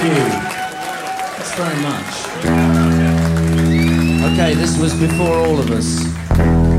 you. Thanks very much. Okay, this was before all of us.